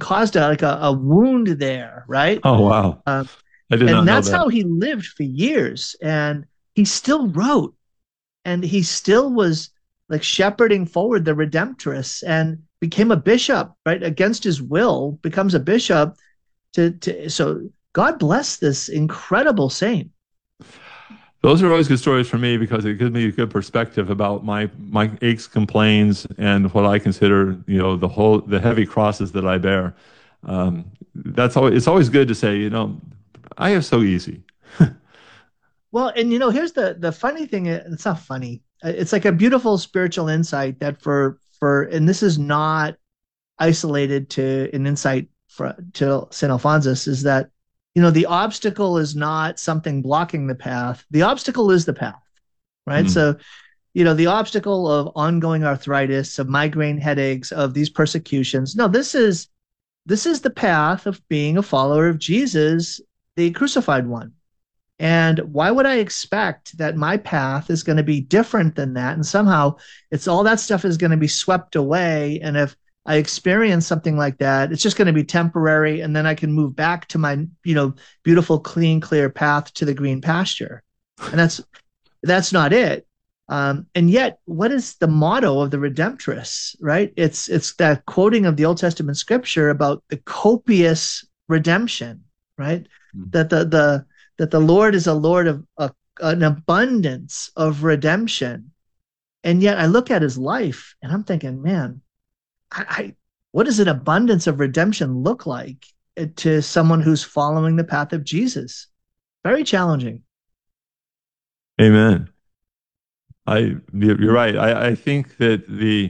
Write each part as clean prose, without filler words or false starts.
caused a wound there, right? Oh, wow. Um, I did and not know that's that. how he lived for years. And he still wrote, and he still was like shepherding forward the Redemptorists and became a bishop, right? Against his will, becomes a bishop so God bless this incredible saint. Those are always good stories for me because it gives me a good perspective about my aches, complaints, and what I consider, the heavy crosses that I bear. That's always it's always good to say, I have so easy. Well, and here's the funny thing. It's not funny. It's like a beautiful spiritual insight that and this is not isolated to an insight to St. Alphonsus, is that the obstacle is not something blocking the path. The obstacle is the path, right? Hmm. So the obstacle of ongoing arthritis, of migraine headaches, of these persecutions. No, this is the path of being a follower of Jesus, the crucified one. And why would I expect that my path is going to be different than that? And somehow it's all that stuff is going to be swept away. And if I experience something like that, it's just going to be temporary. And then I can move back to my, beautiful, clean, clear path to the green pasture. And that's not it. And yet, what is the motto of the Redemptorists, right? It's that quoting of the Old Testament scripture about the copious redemption, right? That the Lord is a Lord of an abundance of redemption. And yet I look at his life and I'm thinking, man, I what does an abundance of redemption look like to someone who's following the path of Jesus? Very challenging. Amen. You're right. I think that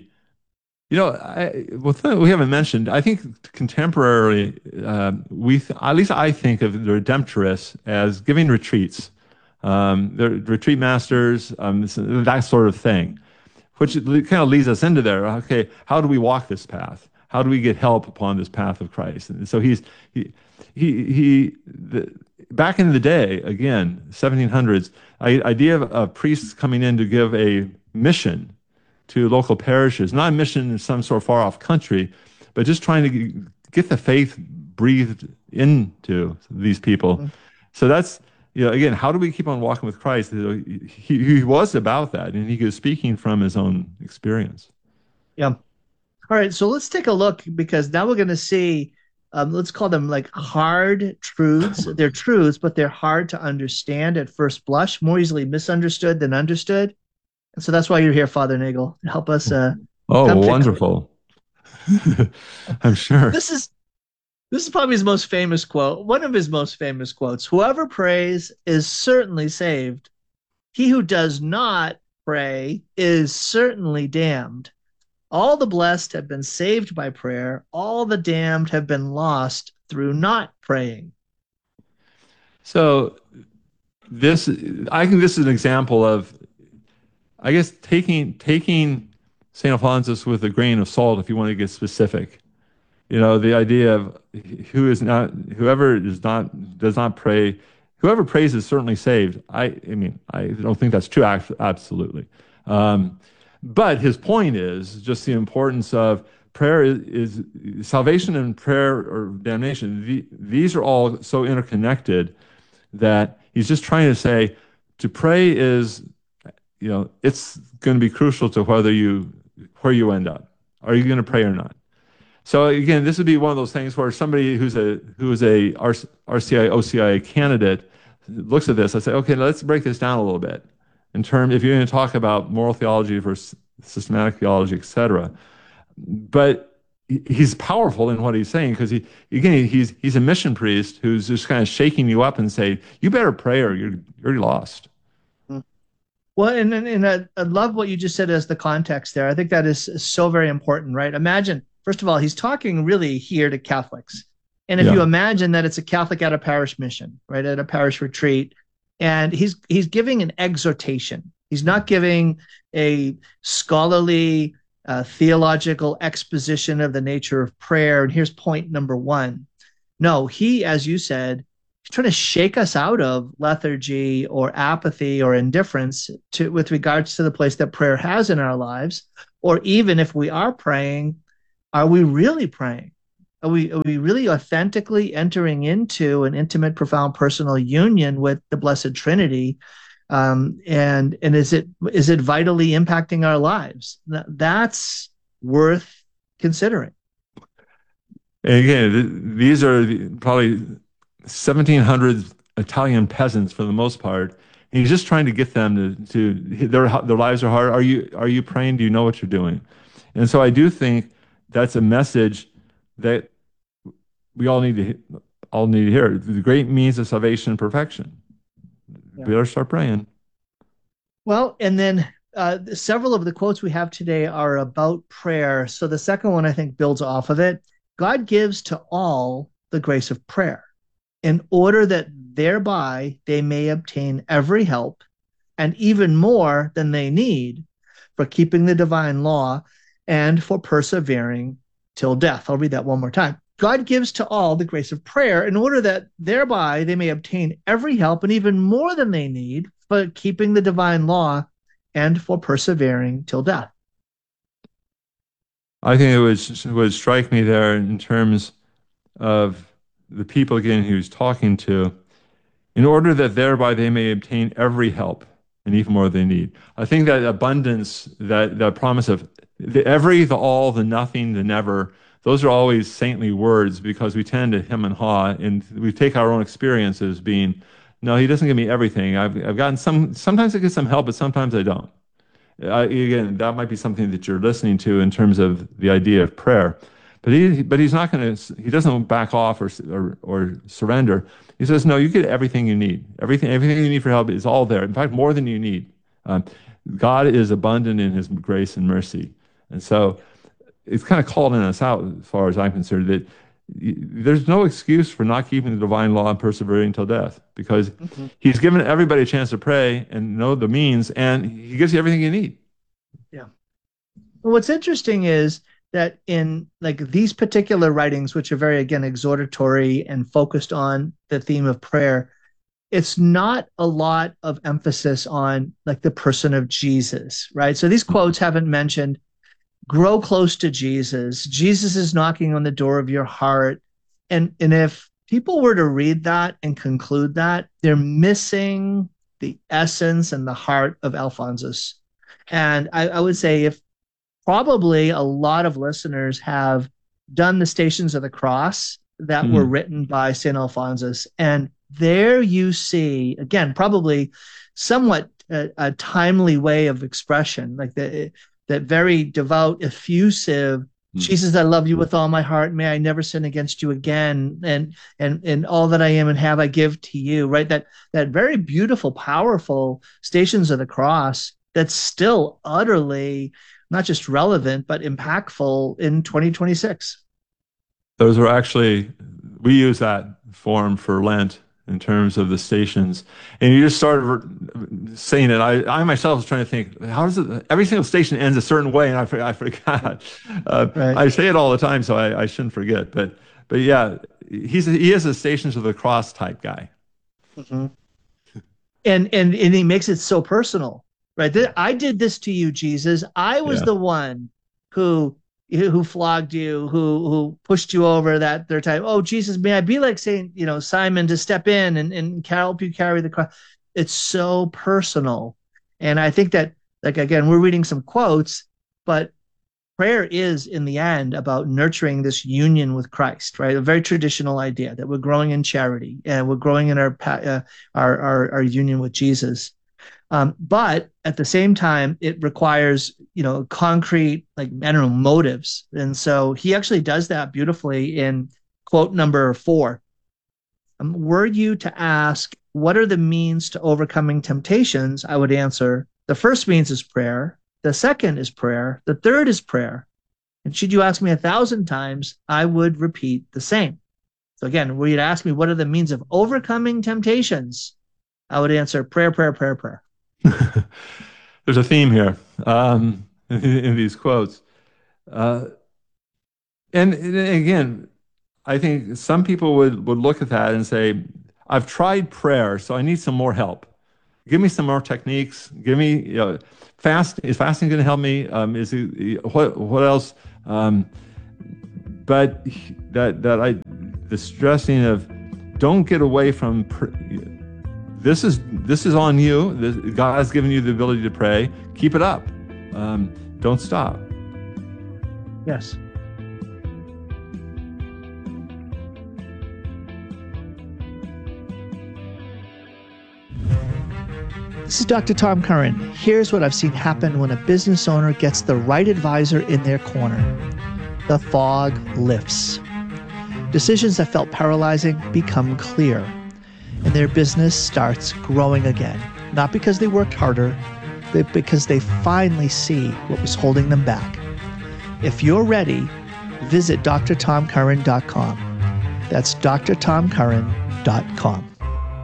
we haven't mentioned. I think contemporarily, at least I think of the Redemptorists as giving retreats, the retreat masters, that sort of thing, which kind of leads us into there. Okay, how do we walk this path? How do we get help upon this path of Christ? And so back in the day, again, 1700s, idea of priests coming in to give a mission to local parishes, not a mission in some sort of far off country, but just trying to get the faith breathed into these people. So that's, again, how do we keep on walking with Christ? He was about that, and he was speaking from his own experience. Yeah. All right, so let's take a look because now we're going to see, let's call them like hard truths. They're truths, but they're hard to understand at first blush, more easily misunderstood than understood. And so that's why you're here, Father Nagel, to help us come Oh, to. wonderful. I'm sure. This is this is probably his most famous quote, one of his most famous quotes. Whoever prays is certainly saved. He who does not pray is certainly damned. All the blessed have been saved by prayer. All the damned have been lost through not praying. So this, I think this is an example of, I guess, taking St. Alphonsus with a grain of salt if you want to get specific. The idea of whoever does not pray, whoever prays is certainly saved. I mean, I don't think that's true, absolutely. But his point is just the importance of prayer is salvation and prayer or damnation. These are all so interconnected that he's just trying to say to pray is, it's going to be crucial to where you end up. Are you going to pray or not? So again, this would be one of those things where somebody who is a RCI OCI candidate looks at this. I say, okay, let's break this down a little bit if you're going to talk about moral theology versus systematic theology, etc. But he's powerful in what he's saying because he's a mission priest who's just kind of shaking you up and saying, you better pray or you're lost. Well, and I love what you just said as the context there. I think that is so very important, right? Imagine, first of all, he's talking really here to Catholics. And if you Yeah. imagine that it's a Catholic at a parish mission, right, at a parish retreat, and he's giving an exhortation. He's not giving a scholarly theological exposition of the nature of prayer. And here's point number one. No, he, as you said, he's trying to shake us out of lethargy or apathy or indifference with regards to the place that prayer has in our lives. Or even if we are praying, are we really praying? Are we really authentically entering into an intimate, profound personal union with the Blessed Trinity? And is it vitally impacting our lives? That's worth considering. And again, these are probably 1700 Italian peasants for the most part. And he's just trying to get them to their lives are hard. Are you praying? Do you know what you're doing? And so I do think that's a message that we all need to hear. The great means of salvation and perfection. Yeah. We better start praying. Well, and then several of the quotes we have today are about prayer. So the second one, I think, builds off of it. God gives to all the grace of prayer in order that thereby they may obtain every help and even more than they need for keeping the divine law and for persevering till death. I'll read that one more time. God gives to all the grace of prayer in order that thereby they may obtain every help and even more than they need for keeping the divine law and for persevering till death. I think it would strike me there in terms of the people again he was talking to, in order that thereby they may obtain every help and even more they need. I think that abundance, that promise of the every, the all, the nothing, the never, those are always saintly words because we tend to hem and haw, and we take our own experiences being, no, he doesn't give me everything. I've gotten sometimes I get some help, but sometimes I don't. Again, that might be something that you're listening to in terms of the idea of prayer. But he's not going to. He doesn't back off or surrender. He says, "No, you get everything you need. Everything you need for help is all there. In fact, more than you need. Um, God is abundant in His grace and mercy, and so it's kind of calling us out, as far as I'm concerned, that there's no excuse for not keeping the divine law and persevering until death, because He's given everybody a chance to pray and know the means, and He gives you everything you need." Yeah. Well, what's interesting is that in like these particular writings, which are very, again, exhortatory and focused on the theme of prayer, it's not a lot of emphasis on like the person of Jesus, right? So these quotes haven't mentioned grow close to Jesus. Jesus is knocking on the door of your heart. And if people were to read that and conclude that, they're missing the essence and the heart of Alphonsus. And I would say if probably a lot of listeners have done the Stations of the Cross that were written by St. Alphonsus. And there you see, again, probably somewhat a timely way of expression, like that very devout, effusive, Jesus, I love you with all my heart. May I never sin against you again. And all that I am and have, I give to you, right? That very beautiful, powerful Stations of the Cross that's still utterly not just relevant, but impactful in 2026. Those are actually, we use that form for Lent in terms of the stations. And you just started saying it. I myself was trying to think, how does it, every single station ends a certain way, and I forgot. Right. I say it all the time, so I shouldn't forget. But yeah, he is a Stations of the Cross type guy. Mm-hmm. And he makes it so personal, right? I did this to you, Jesus. I was the one who flogged you, who pushed you over that third time. Oh, Jesus, may I be like Saint, Simon, to step in and help you carry the cross. It's so personal. And I think that, like, again, we're reading some quotes, but prayer is in the end about nurturing this union with Christ, right? A very traditional idea that we're growing in charity and we're growing in our union with Jesus. But at the same time, it requires, concrete, like, I don't know, motives. And so he actually does that beautifully in quote number 4. Were you to ask, what are the means to overcoming temptations? I would answer, the first means is prayer. The second is prayer. The third is prayer. And should you ask me 1,000 times, I would repeat the same. So again, were you to ask me, what are the means of overcoming temptations? I would answer prayer, prayer, prayer, prayer. There's a theme here in these quotes. And again, I think some people would look at that and say, I've tried prayer, so I need some more help. Give me some more techniques. Give me, is fasting going to help me? What else? but the stressing of don't get away from this is on you. God has given you the ability to pray. Keep it up. Don't stop. Yes. This is Dr. Tom Curran. Here's what I've seen happen when a business owner gets the right advisor in their corner. The fog lifts. Decisions that felt paralyzing become clear, and their business starts growing again. Not because they worked harder, but because they finally see what was holding them back. If you're ready, visit drtomcurran.com. That's drtomcurran.com.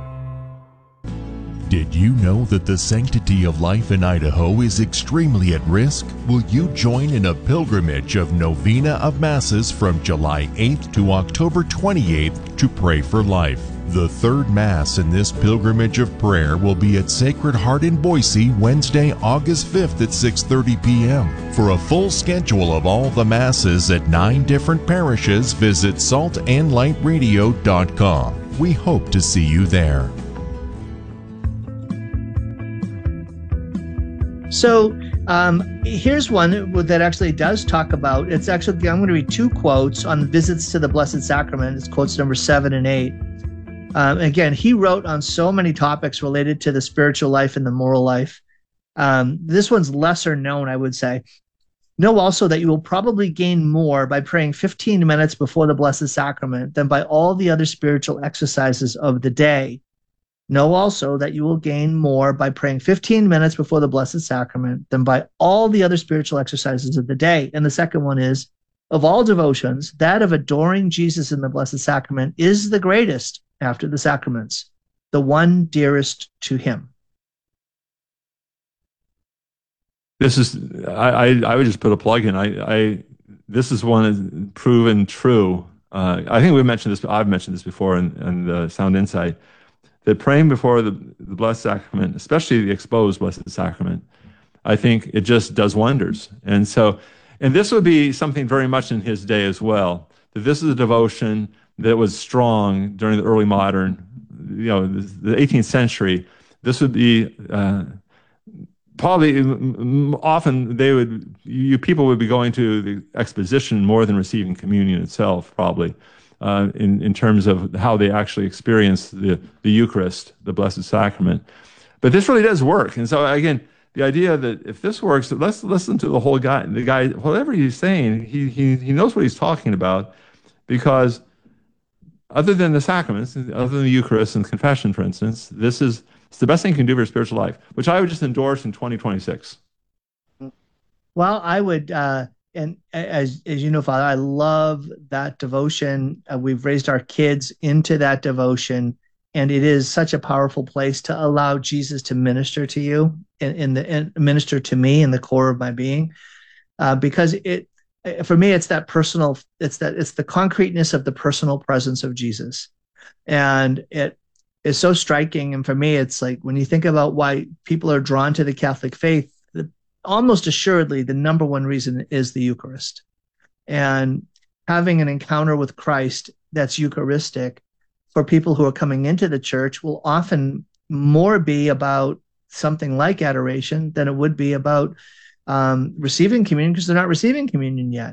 Did you know that the sanctity of life in Idaho is extremely at risk? Will you join in a pilgrimage of Novena of Masses from July 8th to October 28th to pray for life? The third Mass in this pilgrimage of prayer will be at Sacred Heart in Boise, Wednesday, August 5th at 6:30 p.m. For a full schedule of all the Masses at 9 different parishes, visit saltandlightradio.com. We hope to see you there. So here's one that actually does talk about, it's actually, I'm going to read 2 quotes on visits to the Blessed Sacrament. It's quotes number 7 and 8. Again, he wrote on so many topics related to the spiritual life and the moral life. This one's lesser known, I would say. Know also that you will probably gain more by praying 15 minutes before the Blessed Sacrament than by all the other spiritual exercises of the day. Know also that you will gain more by praying 15 minutes before the Blessed Sacrament than by all the other spiritual exercises of the day. And the second one is, of all devotions, that of adoring Jesus in the Blessed Sacrament is the greatest after the sacraments, the one dearest to him. This is, I would just put a plug in. This is one that's proven true. I think we've mentioned this, I've mentioned this before in Sound Insight, that praying before the Blessed Sacrament, especially the exposed Blessed Sacrament, I think it just does wonders. And this would be something very much in his day as well, that this is a devotion that was strong during the early modern, the 18th century. This would be probably often people would be going to the exposition more than receiving communion itself, probably. In terms of how they actually experience the Eucharist, the Blessed Sacrament. But this really does work. And so again, the idea that if this works, let's listen to the whole guy. The guy, whatever he's saying, he knows what he's talking about, because other than the sacraments, other than the Eucharist and confession, for instance, it's the best thing you can do for your spiritual life, which I would just endorse in 2026. Well, I would... And as you know, Father, I love that devotion. We've raised our kids into that devotion, and it is such a powerful place to allow Jesus to minister to you and minister to me in the core of my being. Because for me, it's that personal. It's the concreteness of the personal presence of Jesus, and it is so striking. And for me, it's like when you think about why people are drawn to the Catholic faith, almost assuredly, the number one reason is the Eucharist. And having an encounter with Christ that's Eucharistic for people who are coming into the church will often more be about something like adoration than it would be about receiving communion, because they're not receiving communion yet.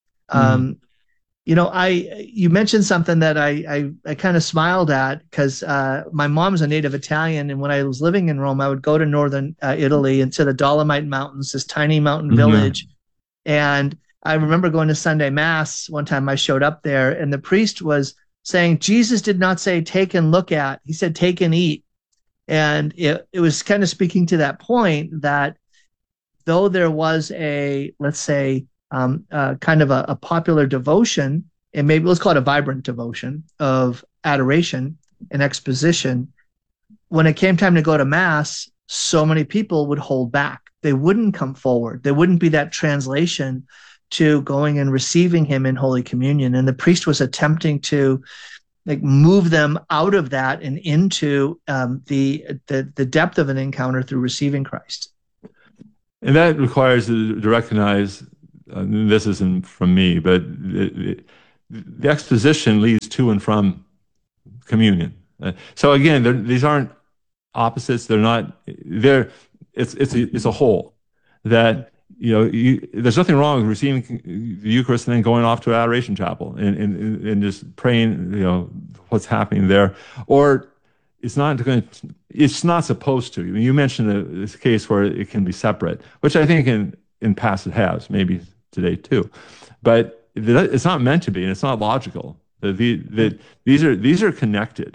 You mentioned something that I kind of smiled at, because my mom's a native Italian, and when I was living in Rome, I would go to northern Italy and to the Dolomite Mountains, this tiny mountain village. And I remember going to Sunday Mass one time. I showed up there, and the priest was saying, Jesus did not say take and look at, he said take and eat. And it was kind of speaking to that point that though there was a, let's say, kind of a popular devotion, and maybe let's call it a vibrant devotion of adoration and exposition, when it came time to go to Mass, so many people would hold back. They wouldn't come forward. There wouldn't be that translation to going and receiving him in Holy Communion. And the priest was attempting to move them out of that and into the depth of an encounter through receiving Christ. And that requires to recognize this isn't from me, but the exposition leads to and from communion. So again, these aren't opposites. They're not. They're it's a whole that there's nothing wrong with receiving the Eucharist and then going off to adoration chapel and just praying. What's happening there, or it's not going. It's not supposed to. You mentioned this case where it can be separate, which I think in past it has, maybe today too, but it's not meant to be, and it's not logical. These are connected.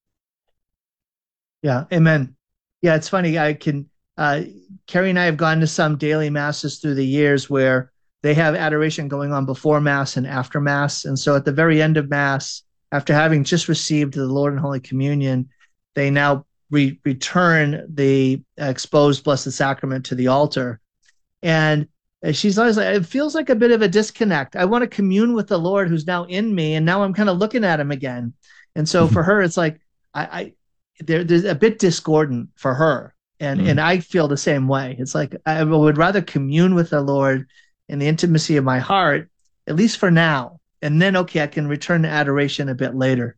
Yeah, amen. Yeah, it's funny. Carrie and I have gone to some daily masses through the years where they have adoration going on before Mass and after Mass. And so at the very end of Mass, after having just received the Lord and Holy Communion, they now return the exposed Blessed Sacrament to the altar. And she's always like, it feels like a bit of a disconnect. I want to commune with the Lord who's now in me, and now I'm kind of looking at him again. And so for her, it's like, there's a bit discordant for her. And I feel the same way. It's like I would rather commune with the Lord in the intimacy of my heart, at least for now. And then, okay, I can return to adoration a bit later.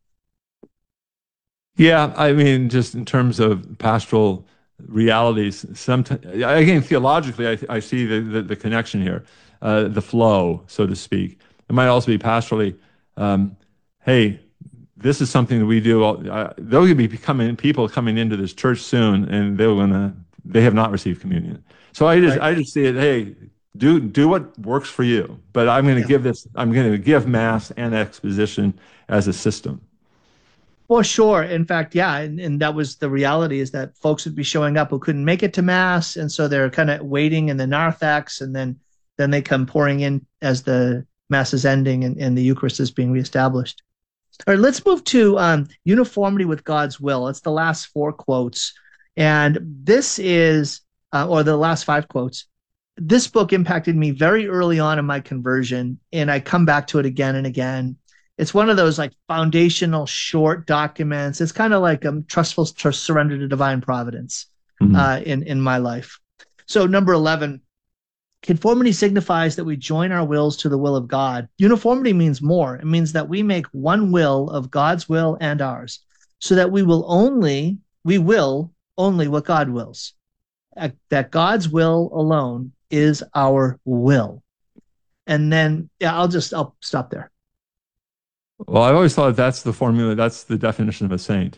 Yeah, I mean, just in terms of pastoral realities, sometimes, again, theologically, I see the connection here, the flow, so to speak. It might also be pastorally, hey, this is something that we do. There'll be people coming into this church soon, and they have not received communion. So I just see it. Hey, do what works for you. But I'm going to give this. I'm going to give Mass and exposition as a system. Well, sure. In fact, yeah, and that was the reality, is that folks would be showing up who couldn't make it to Mass, and so they're kind of waiting in the narthex, and then they come pouring in as the Mass is ending and the Eucharist is being reestablished. All right, let's move to uniformity with God's will. It's the last 4 quotes. And this is, or the last 5 quotes. This book impacted me very early on in my conversion, and I come back to it again and again. It's one of those like foundational short documents. It's kind of like trustful surrender to divine providence in my life. So number 11, conformity signifies that we join our wills to the will of God. Uniformity means more. It means that we make one will of God's will and ours, so that we will only what God wills. That God's will alone is our will. And then, I'll stop there. Well, I've always thought that's the formula. That's the definition of a saint.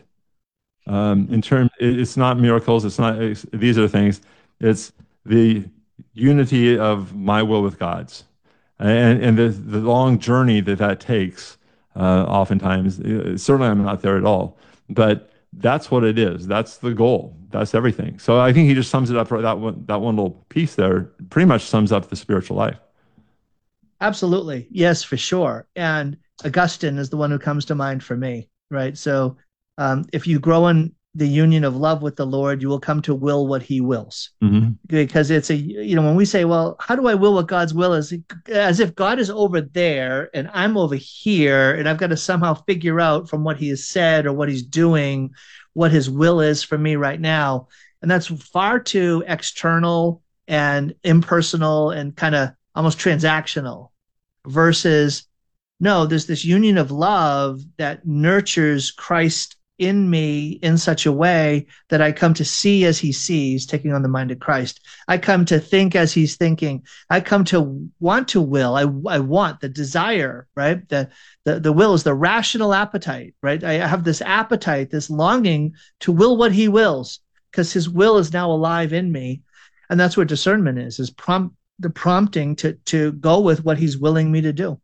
It's not miracles. It's not. These are the things. It's the unity of my will with God's, and the long journey that takes. Oftentimes, certainly I'm not there at all, but that's what it is. That's the goal. That's everything. So I think he just sums it up. That one little piece there pretty much sums up the spiritual life. Absolutely, yes, for sure. And Augustine is the one who comes to mind for me, right? So if you grow in the union of love with the Lord, you will come to will what he wills. Mm-hmm. Because it's when we say, well, how do I will what God's will is? As if God is over there and I'm over here, and I've got to somehow figure out from what he has said or what he's doing, what his will is for me right now. And that's far too external and impersonal and kind of almost transactional, versus, no, there's this union of love that nurtures Christ in me in such a way that I come to see as he sees, taking on the mind of Christ. I come to think as he's thinking. I come to want to will. I want the desire, right? The will is the rational appetite, right? I have this appetite, this longing to will what he wills, because his will is now alive in me. And that's what discernment is the prompting to go with what he's willing me to do.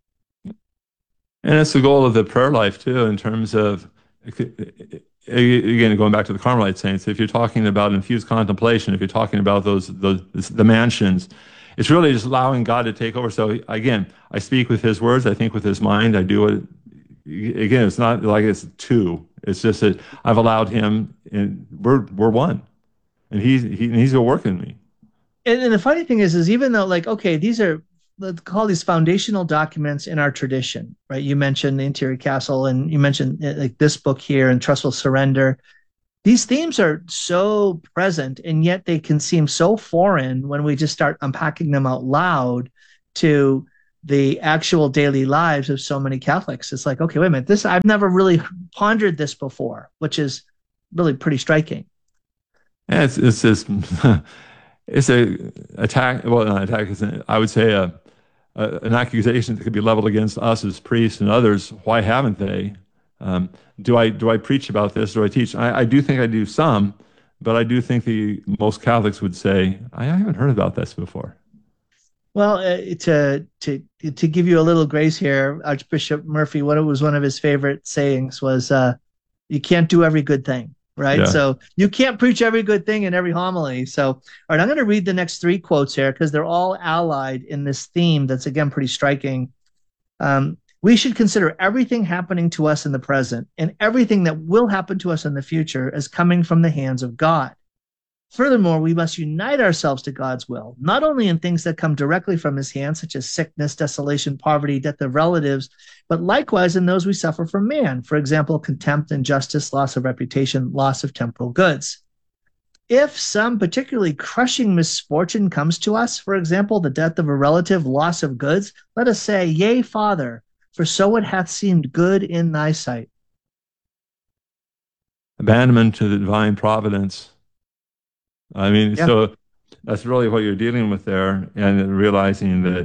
And it's the goal of the prayer life too, in terms of, again, going back to the Carmelite saints, if you're talking about infused contemplation, if you're talking about the mansions, it's really just allowing God to take over. So again, I speak with his words, I think with his mind, I do it. Again, it's not like it's two. It's just that I've allowed him, and we're one, and he's working me. And the funny thing is even though, like, okay, these are, let's call these foundational documents in our tradition, right? You mentioned the Interior Castle, and you mentioned like this book here and Trustful Surrender. These themes are so present, and yet they can seem so foreign when we just start unpacking them out loud, to the actual daily lives of so many Catholics. It's like, okay, wait a minute, I've never really pondered this before, which is really pretty striking. Yeah, it's this it's a attack. Well, not attack. I would say an accusation that could be leveled against us as priests and others. Why haven't they? Do I preach about this? Do I teach? I do think I do some, but I do think most Catholics would say I haven't heard about this before. Well, to give you a little grace here, Archbishop Murphy, one of his favorite sayings was, "You can't do every good thing." Right. Yeah. So you can't preach every good thing in every homily. So, all right, I'm going to read the next 3 quotes here because they're all allied in this theme that's, again, pretty striking. We should consider everything happening to us in the present and everything that will happen to us in the future as coming from the hands of God. Furthermore, we must unite ourselves to God's will, not only in things that come directly from his hand, such as sickness, desolation, poverty, death of relatives, but likewise in those we suffer from man. For example, contempt, injustice, loss of reputation, loss of temporal goods. If some particularly crushing misfortune comes to us, for example, the death of a relative, loss of goods, let us say, "Yea, Father, for so it hath seemed good in thy sight." Abandonment to the divine providence. I mean, yeah. So that's really what you're dealing with there, and realizing that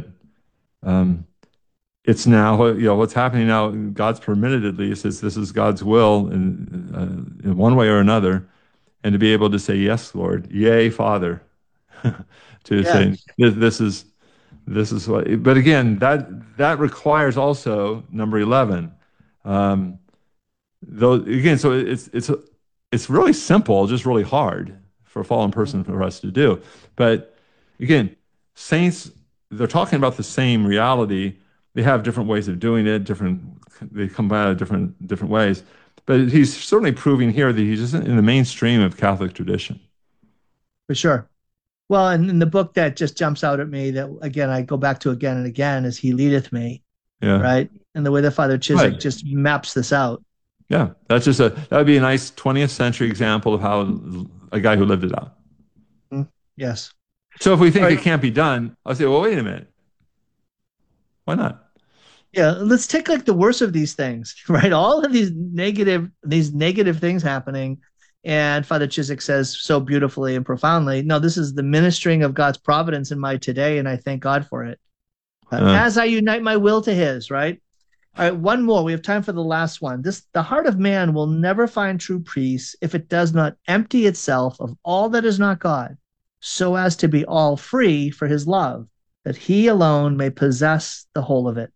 it's now, what's happening now. God's permitted, at least, this is God's will in one way or another, and to be able to say, "Yes, Lord, yea, Father," to say this is what. But again, that requires also number 11. Though again, so it's really simple, just really hard for a fallen person for us to do. But again, saints, they're talking about the same reality. They have different ways of doing it, they come out of different ways. But he's certainly proving here that he's just in the mainstream of Catholic tradition. For sure. Well, and in the book that just jumps out at me, that again I go back to again and again, is He Leadeth Me. Yeah. Right? And the way that Father Chiswick just maps this out. Yeah, that would be a nice 20th century example of how a guy who lived it out. Yes. So if we think it can't be done, I'll say, well, wait a minute. Why not? Yeah, let's take like the worst of these things, right? All of these negative things happening, and Father Chiswick says so beautifully and profoundly, no, this is the ministering of God's providence in my today, and I thank God for it. As I unite my will to his, right? All right, one more. We have time for the last one. The heart of man will never find true peace if it does not empty itself of all that is not God, so as to be all free for his love, that he alone may possess the whole of it.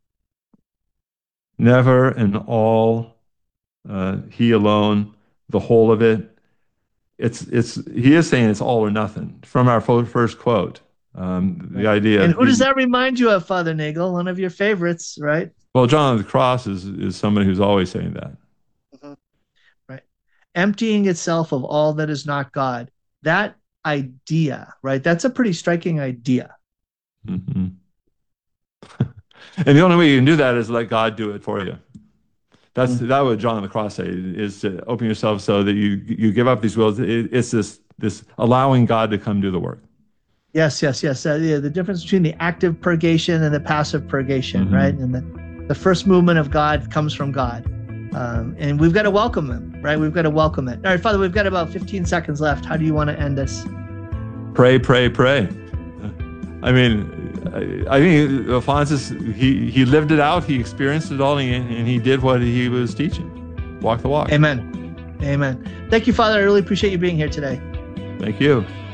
Never and all, he alone, the whole of it. He is saying it's all or nothing from our first quote. The idea. And who does that remind you of, Father Nagel? One of your favorites, right? Well, John of the Cross is somebody who's always saying that. Mm-hmm. Right. Emptying itself of all that is not God. That idea, right? That's a pretty striking idea. Mm-hmm. And the only way you can do that is let God do it for you. That's that what John of the Cross say, is to open yourself so that you give up these wills. It's this allowing God to come do the work. Yes. The difference between the active purgation and the passive purgation, right? And the first movement of God comes from God. And we've got to welcome him, right? We've got to welcome it. All right, Father, we've got about 15 seconds left. How do you want to end this? Pray, pray, pray. I mean, I think Alphonsus, he lived it out, he experienced it all, and he did what he was teaching. Walk the walk. Amen. Thank you, Father. I really appreciate you being here today. Thank you.